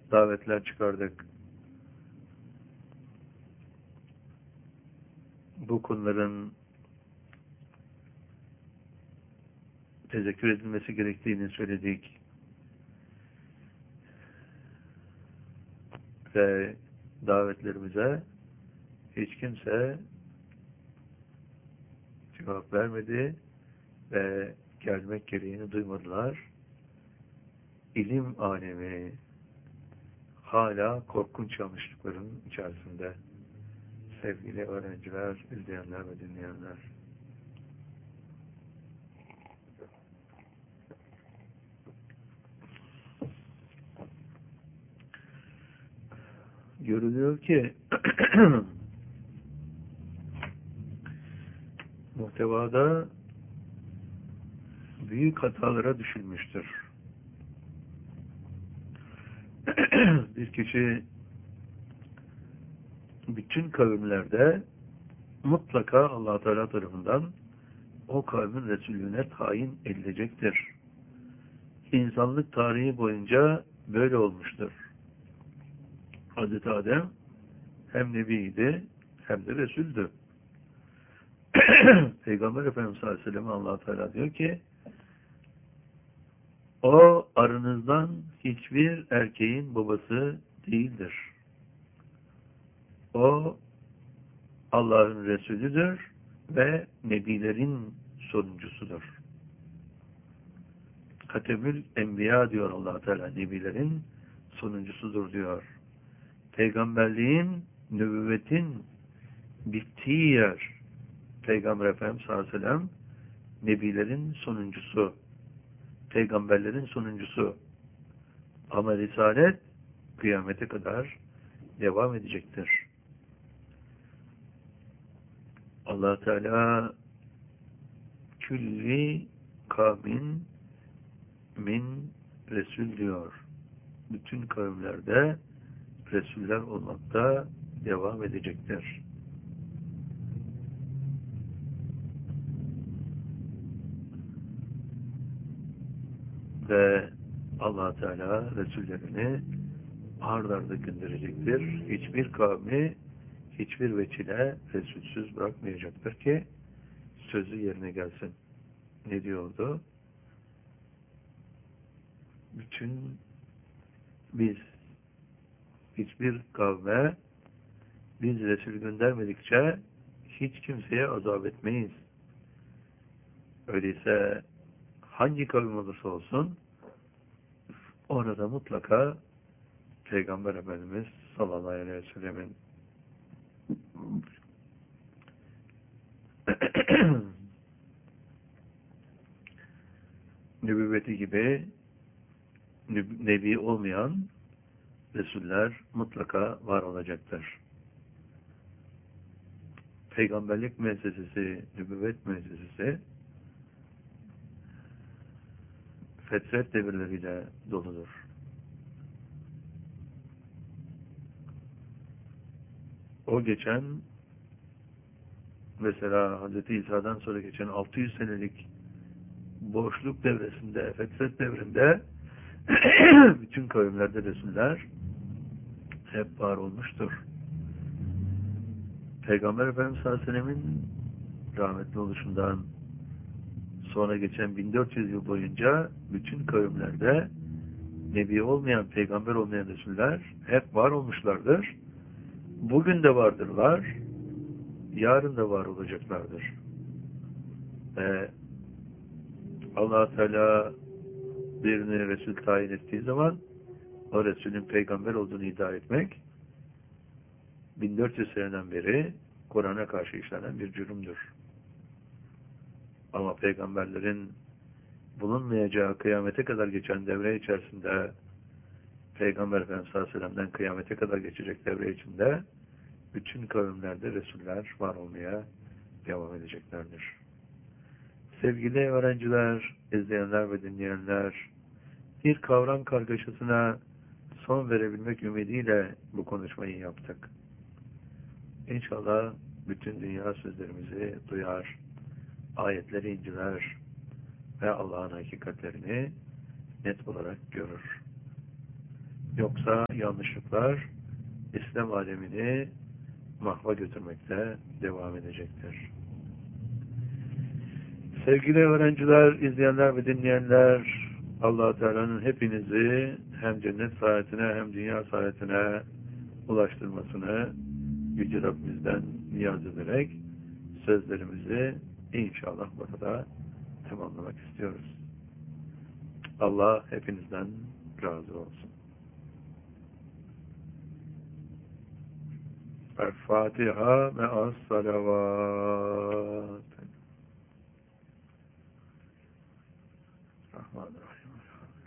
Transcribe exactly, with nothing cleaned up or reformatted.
davetler çıkardık. Bu konuların tezekkür edilmesi gerektiğini söyledik. Ve davetlerimize hiç kimse cevap vermedi ve gelmek gereğini duymadılar. İlim alemi hala korkunç yanlışlıkların içerisinde. Sevgili öğrenciler, izleyenler ve dinleyenler. Görülüyor ki muhtevada büyük hatalara düşülmüştür. Bir kişi bütün kavimlerde mutlaka Allah Teala tarafından o kavmin Resulüne tayin edilecektir. İnsanlık tarihi boyunca böyle olmuştur. Hazreti Adem hem Nebiydi hem de Resul'dü. Peygamber Efendimiz sallallahu aleyhi ve sellem Allah Teala diyor ki o aranızdan hiçbir erkeğin babası değildir. O Allah'ın Resulüdür ve Nebilerin sonuncusudur. Hatemül Enbiya diyor Allah Teala, Nebilerin sonuncusudur diyor. Peygamberliğin, nübüvvetin bittiği yer, Peygamber Efendimiz sallallahu aleyhi ve sellem Nebilerin sonuncusu, peygamberlerin sonuncusu. Ama Risalet kıyamete kadar devam edecektir. Allah Teala külli kavmin min Resul diyor. Bütün kavimlerde Resuller olmakta devam edecektir. Ve Allah Teala Resullerini ard arda gönderecektir. Hiçbir kavmi hiçbir veçile Resulsüz bırakmayacaktır ki sözü yerine gelsin. Ne diyordu? Bütün biz hiçbir kavme biz Resul göndermedikçe hiç kimseye azap etmeyiz. Öyleyse hangi kavim olursa olsun orada mutlaka Peygamber Efendimiz sallallahu aleyhi ve sellemin nübüvveti gibi nebi olmayan Resuller mutlaka var olacaktır. Peygamberlik müessesesi, nübüvvet müessesesi fetret devirleriyle doludur. O geçen mesela Hazreti İsa'dan sonra geçen altı yüz senelik boşluk devresinde, fetret devrinde bütün kavimlerde Resuller hep var olmuştur. Peygamber Efendimiz sallallahu aleyhi ve sellemin rahmetli oluşundan sonra geçen bin dört yüz yıl boyunca bütün kavimlerde Nebi olmayan, peygamber olmayan Resuller hep var olmuşlardır. Bugün de vardırlar, yarın da var olacaklardır. Ve Allah Teala birini Resul tayin ettiği zaman o Resulün peygamber olduğunu iddia etmek bin dört yüz seneden beri Kur'an'a karşı işlenen bir cürümdür. Ama peygamberlerin bulunmayacağı kıyamete kadar geçen devre içerisinde Peygamber Efendimiz sallallahu aleyhi ve sellem'den kıyamete kadar geçecek devre içinde bütün kavimlerde Resuller var olmaya devam edeceklerdir. Sevgili öğrenciler, izleyenler ve dinleyenler, bir kavram kargaşasına son verebilmek ümidiyle bu konuşmayı yaptık. İnşallah bütün dünya sözlerimizi duyar, ayetleri inceler ve Allah'ın hakikatlerini net olarak görür. Yoksa yanlışlıklar İslam alemini mahva götürmekte devam edecektir. Sevgili öğrenciler, izleyenler ve dinleyenler, Allah-u Teala'nın hepinizi hem cennet saadetine hem dünya saadetine ulaştırmasını Yüce Rabbimizden niyaz ederek sözlerimizi inşallah burada tamamlamak istiyoruz. Allah hepinizden razı olsun. El-Fatiha ve as-salavat.